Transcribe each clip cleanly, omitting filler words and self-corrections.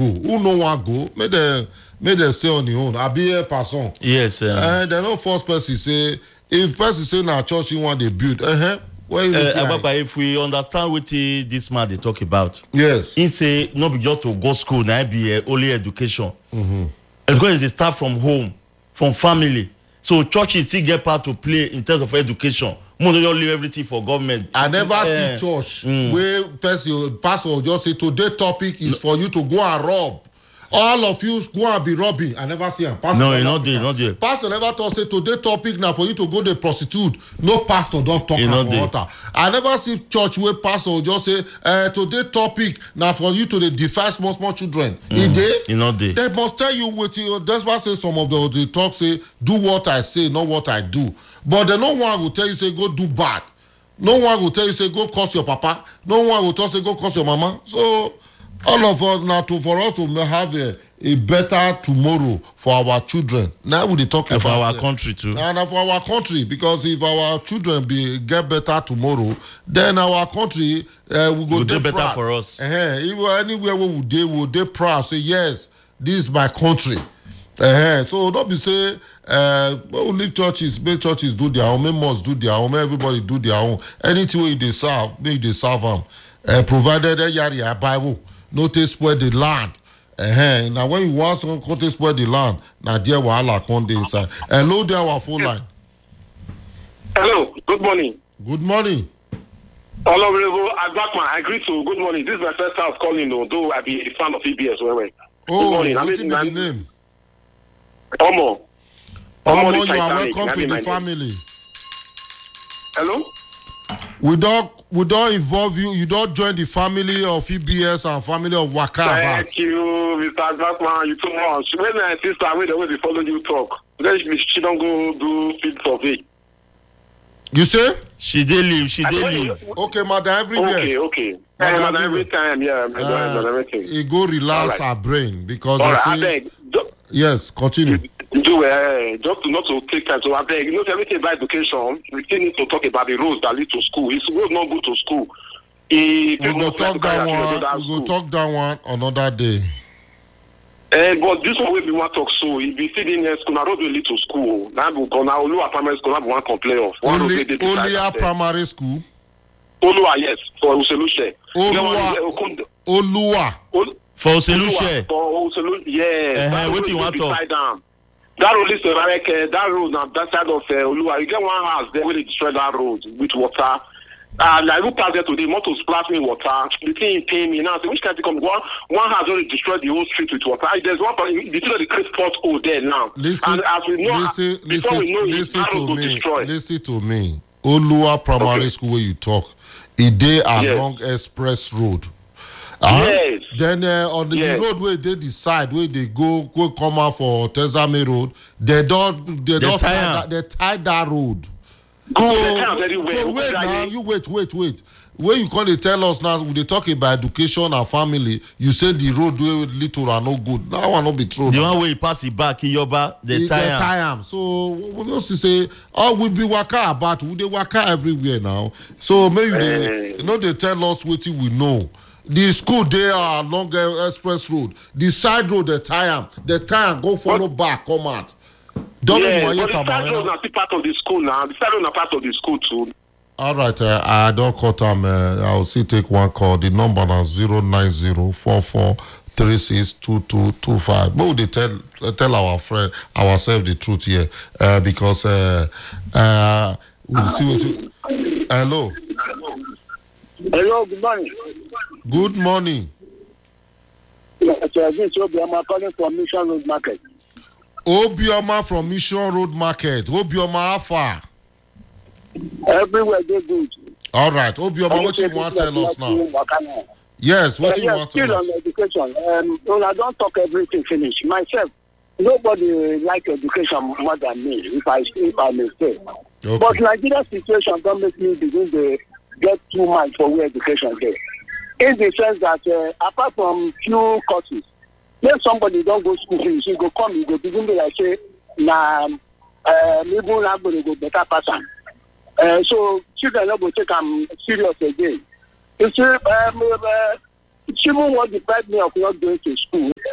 go. Who no want go? May they say on the own. I be a person. Yes. They no first person say if person say na church you want they build. Where is if we understand what this man they talk about, yes, he say not be just to go school, now be only education. It's going to start from home, from family. So churches still get part to play in terms of education. More than leave everything for government. I never see church where first your pastor will just say today topic is for you to go and rob. All of you go and be robbing. I never see him. No, not there. Pastor never thought say today topic now for you to go to prostitute. No pastor don't talk about water. I never see church where pastor will just say today topic now for you to defy small children. They must tell you with you. That's why I say some of the talk say do what I say, not what I do. But then no one will tell you say go do bad. No one will tell you say go curse your papa. No one will tell you say go curse your mama. So all of us now for us to have a better tomorrow for our children. Now we talk about for our country too. And for our country, because if our children get better tomorrow, then our country will go do better for us. Anywhere we will they proud say yes, this is my country. So don't be say we leave churches, make churches do their own, make mosques do their own, make everybody do their own. Anything way they serve, make they serve them. Provided they yari Bible. No take spoil the land. Now when you want some to spoil the land, now there wahala come dey inside. Hello there, our phone line. Hello, good morning. Good morning. Honorable Agbakman, I agree to good morning. This is my first time calling, though I be a fan of EBS. Good morning. What is the name? Omo, you are welcome to the family. Hello? We don't involve you. You don't join the family of EBS and family of Waka. Thank you, Mr. Agbakman. You too much. When my sister wait always follow you talk, then she don't go do field survey. You say? She did leave. Okay, madam, everywhere. Okay. Madam, every time, everything. It go relax her brain because I beg. Yes, continue. Just not to take time. So I beg, everything about education, we still need to talk about the roads that lead to school. It's road not go to school. We go talk that one another day. But this one we want to talk so. If you see in school, now road will lead to school. Now we go now Olua primary school. Now we want complain of. Only primary school. Olua, yes, for Uselushe. Olua. For Uselushe. For Uselushe, yeah. What do you want to? That road is that road on that side of Olua. You get one house there where they destroy that road with water. And I looked out there today, motor splash me water. The thing pain me now. So which can't come? One has already destroyed the whole street with water. There's one part, the thing of the Chris pothole there now. Listen to me. Olua Primary School where you talk, it dey along Express Road. Yes. Then on the road where they decide where they go come out for Tezame Road, they tie that road. So wait now, you wait. When you come to tell us now, they talk about education and family, you say the road way little are no good. That one not be true. The one where you pass it back in Yoba, they tie am. So we also say, we'll be waka about, they waka everywhere now. So maybe they tell us what we know. The school there are along Express Road. The side road they tie am. They tie am, go follow back, come out. But the side road is still part of the school now. The side road is part of the school too. All right, I don't cut them. I'll see take one call. The number is 09044362225. But they tell our friend ourselves the truth here because we'll see what. Hello. Hello. Good morning. Good morning. This is Obioma calling from Mission Road Market. Obioma from Mission Road Market. Obioma, how far? Everywhere they good. All right. Obioma, what you want to tell us now? Yes, what you want to tell us? Still on education. I don't talk everything finish. Myself, nobody like education more than me, if I may say. Okay. But Nigeria's situation don't make me begin to get too much for where education there. In the sense that apart from few courses, when somebody don't go school finish, he go come, he go begin to like say, maybe not going to go better person. So children not go take them serious again. You see, children what deprived me of not going to school.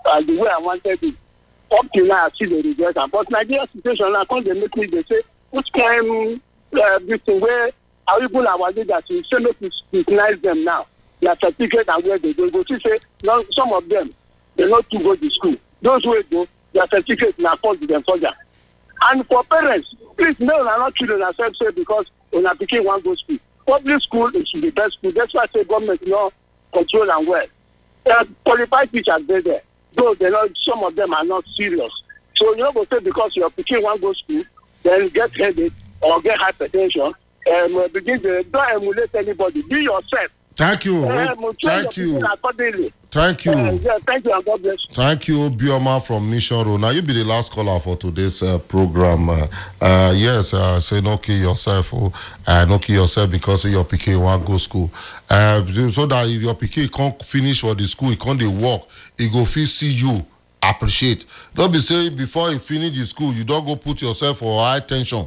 the way I wanted it. Up till now, I see the regret. But Nigeria situation now, come they make me, they say, which can this thing where are even our leaders will say not to scrutinize them now. Their certificate and where they go. To say, no, some of them, they not to go to school. Those who go, their certificate now falls to them further. And for parents, please, no, are not children ourselves say because when I became one go school. Public school is the best school. That's why I say government, control and well. Qualified teachers there. Though they not, some of them are not serious. So you go say because your picking one go school, then get headache or get hypertension, begin to don't emulate anybody. Be yourself. Thank you. Thank you. Thank you. Thank you and God bless you. Thank you, Bioma from Mission Road. Now you be the last caller for today's program. Yes, say no kill yourself. No kill yourself because your PK won't go school. So that if your PK can't finish for the school, he can't work, he go feel see you. Appreciate. Don't be saying before you finish the school, you don't go put yourself for high tension.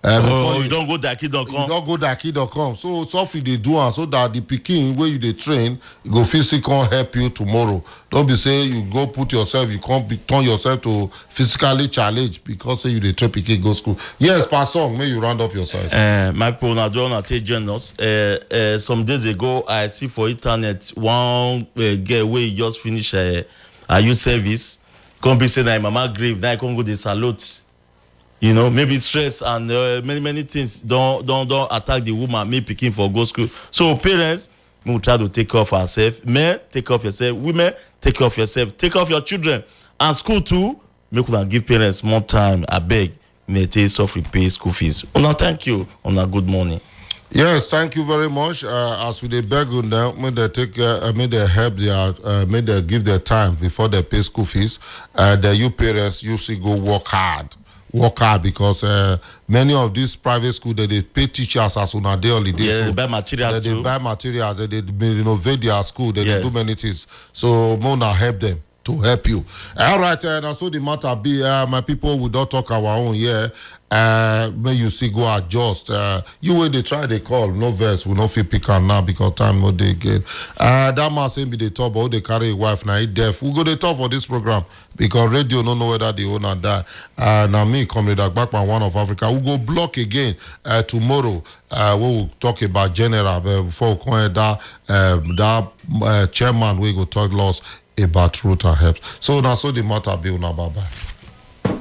You don't go daki.com. You don't go daki.com. So something they do so that the picking where you they train, you go physically help you tomorrow. Don't be saying you go put yourself, you can't turn yourself to physically challenge because say you they train picking go school. Yes, pass on, may you round up yourself. My people, I don't want to take journals. Some days ago, I see for internet one girl where he just finished a youth service. Come be say that mama grave, now I can't go the salute. You know, maybe stress and many things don't attack the woman, me picking for go school. So parents, we try to take care of ourselves. Men, take care of yourself. Women, take care of yourself. Take care of your children. And school too, make we give parents more time. I beg, may take soft repay school fees. Una, thank you. Una, good morning. Yes, thank you very much. As we they beg on them, may they take, may they help their, may they give their time before they pay school fees. You parents usually go work hard because many of these private schools they pay teachers as on a day holiday. Yeah, they buy materials too. They buy materials. They renovate their school. They do many things. So Mona help them to help you. All right, and so the matter be my people. We don't talk our own here. May you see go adjust. You when they try they call no verse we no fit pick am now because time no dey again. That man say be the talk about they carry a wife now he deaf. We go dey talk for this program because radio no know whether the owner die. Now me Comrade Agbakpan one of Africa. We go block again tomorrow. We will talk about general before we come that chairman we go talk loss about root and help. So now so the matter be una bye bye.